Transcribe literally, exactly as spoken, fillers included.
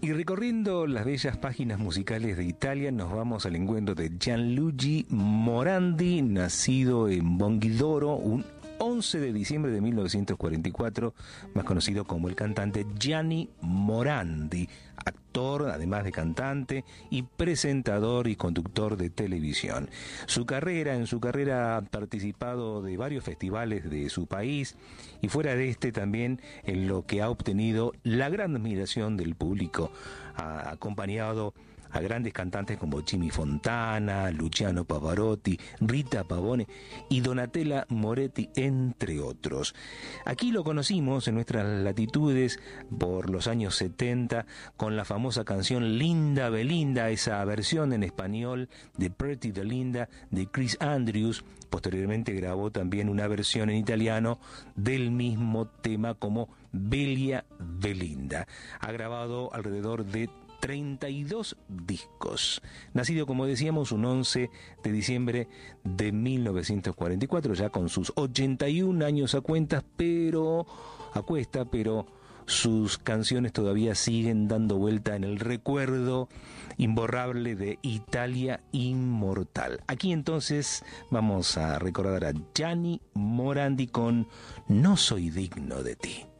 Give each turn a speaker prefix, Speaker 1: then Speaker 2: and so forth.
Speaker 1: Y recorriendo las bellas páginas musicales de Italia, nos vamos al encuentro de Gianluigi Morandi, nacido en Monghidoro un once de diciembre de mil novecientos cuarenta y cuatro, más conocido como el cantante Gianni Morandi, actor, además de cantante, y presentador y conductor de televisión. Su carrera, en su carrera ha participado de varios festivales de su país, y fuera de este también en lo que ha obtenido la gran admiración del público, ha acompañado a grandes cantantes como Jimmy Fontana, Luciano Pavarotti, Rita Pavone y Donatella Moretti, entre otros. Aquí lo conocimos en nuestras latitudes por los años setenta con la famosa canción Linda Belinda, esa versión en español de Pretty de Linda de Chris Andrews. Posteriormente grabó también una versión en italiano del mismo tema como Bella Belinda. Ha grabado alrededor de treinta y dos discos. Nacido, como decíamos, un once de diciembre de mil novecientos cuarenta y cuatro, ya con sus ochenta y un años a cuentas, pero a cuesta, pero sus canciones todavía siguen dando vuelta en el recuerdo imborrable de Italia inmortal. Aquí entonces vamos a recordar a Gianni Morandi con No soy digno de ti.